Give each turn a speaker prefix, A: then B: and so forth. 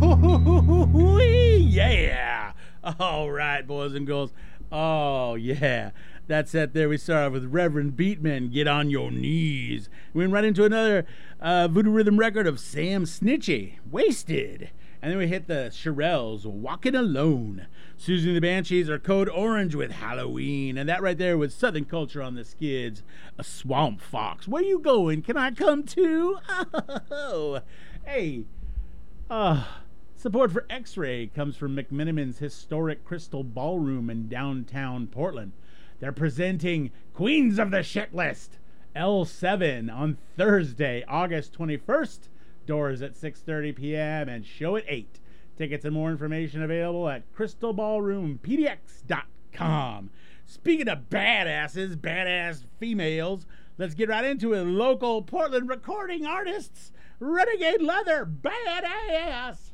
A: Yeah. All right, boys and girls. Oh, yeah. That's it there. We start off with Reverend Beatman, Get on Your Knees. We went right into another Voodoo Rhythm record of Sam Snitchy, Wasted. And then we hit the Shirelles, Walking Alone. Susie and the Banshees are Code Orange with Halloween. And that right there was Southern Culture on the Skids, a Swamp Fox. Where you going? Can I come too? Oh, hey. Support for X-Ray comes from McMiniman's historic Crystal Ballroom in downtown Portland. They're presenting Queens of the Shitlist, L7 on Thursday, August 21st. Doors at 6:30 p.m. and show at 8. Tickets and more information available at crystalballroompdx.com. Speaking of badasses, badass females, let's get right into it. Local Portland recording artists, Renegade Leather, badass.